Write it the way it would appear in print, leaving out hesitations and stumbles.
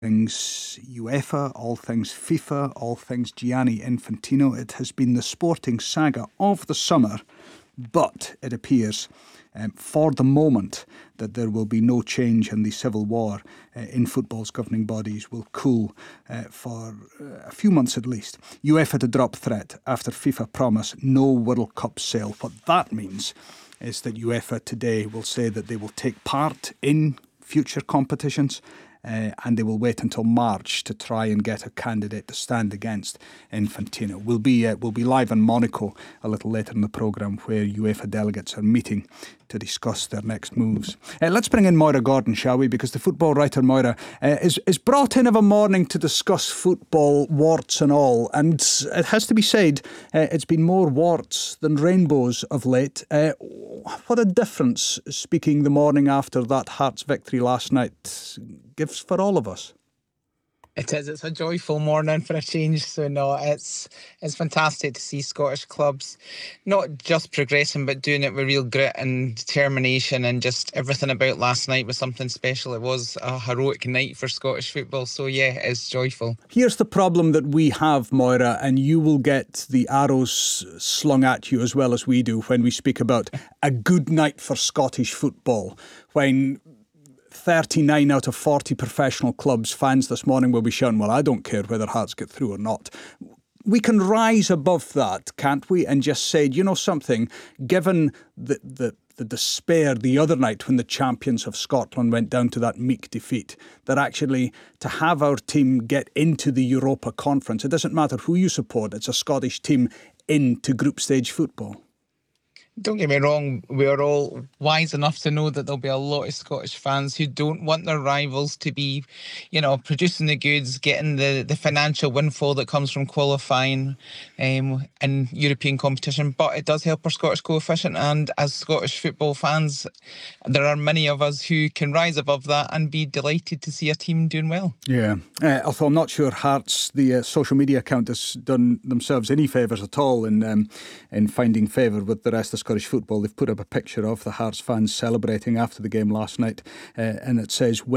things UEFA, all things FIFA, all things Gianni Infantino. It has been the sporting saga of the summer, but it appears for the moment that there will be no change, and the civil war in football's governing bodies will cool for a few months at least. UEFA to drop threat after FIFA promise no World Cup sale. What that means is that UEFA today will say that they will take part in future competitions, and they will wait until March to try and get a candidate to stand against Infantino. We'll be live in Monaco a little later in the programme, where UEFA delegates are meeting to discuss their next moves. Let's bring in Moira Gordon, shall we? Because the football writer Moira is brought in of a morning to discuss football, warts and all. And it has to be said, it's been more warts than rainbows of late. What a difference, speaking the morning after that Hearts victory last night, gives for all of us. It is. It's a joyful morning for a change. So no, it's fantastic to see Scottish clubs not just progressing, but doing it with real grit and determination. And just everything about last night was something special. It was a heroic night for Scottish football. So yeah, it's joyful. Here's the problem that we have, Moira, and you will get the arrows slung at you as well as we do when we speak about a good night for Scottish football. When 39 out of 40 professional clubs, fans this morning will be shouting, well, I don't care whether Hearts get through or not. We can rise above that, can't we? And just say, you know something, given the despair the other night when the champions of Scotland went down to that meek defeat, that actually to have our team get into the Europa Conference, it doesn't matter who you support, it's a Scottish team into group stage football. Don't get me wrong, we are all wise enough to know that there'll be a lot of Scottish fans who don't want their rivals to be, producing the goods, getting the financial windfall that comes from qualifying in European competition. But it does help our Scottish coefficient, and as Scottish football fans, there are many of us who can rise above that and be delighted to see a team doing well. Yeah, although I'm not sure Hearts, the social media account, has done themselves any favours at all in finding favour with the rest of Scottish football. They've put up a picture of the Hearts fans celebrating after the game last night, and it says,